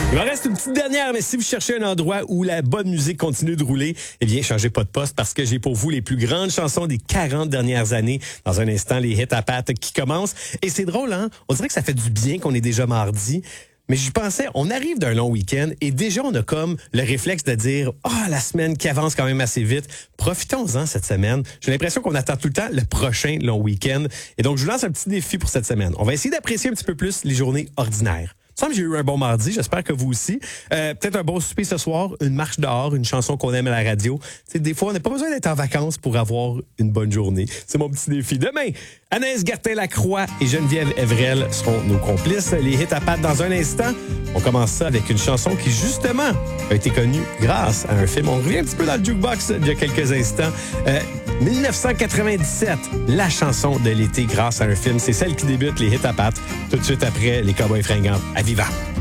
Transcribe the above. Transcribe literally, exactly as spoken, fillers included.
Il m'en reste une petite dernière, mais si vous cherchez un endroit où la bonne musique continue de rouler, eh bien, changez pas de poste parce que j'ai pour vous les plus grandes chansons des quarante dernières années. Dans un instant, les hits à pattes qui commencent. Et c'est drôle, hein? On dirait que ça fait du bien qu'on est déjà mardi. Mais j'y pensais, on arrive d'un long week-end et déjà on a comme le réflexe de dire « Ah, oh, la semaine qui avance quand même assez vite. Profitons-en cette semaine. » J'ai l'impression qu'on attend tout le temps le prochain long week-end. Et donc, je vous lance un petit défi pour cette semaine. On va essayer d'apprécier un petit peu plus les journées ordinaires. Il me semble que j'ai eu un bon mardi, j'espère que vous aussi. Euh, peut-être un bon souper ce soir, une marche dehors, une chanson qu'on aime à la radio. T'sais, des fois, on n'a pas besoin d'être en vacances pour avoir une bonne journée. C'est mon petit défi. Demain, Anaïs Gertin-Lacroix et Geneviève Evrel seront nos complices. Les hits à pattes dans un instant. On commence ça avec une chanson qui, justement, a été connue grâce à un film. On revient un petit peu dans le jukebox il y a quelques instants. Euh, dix-neuf cent quatre-vingt-dix-sept, la chanson de l'été grâce à un film. C'est celle qui débute les hits à pattes tout de suite après les Cowboys fringants à Viva.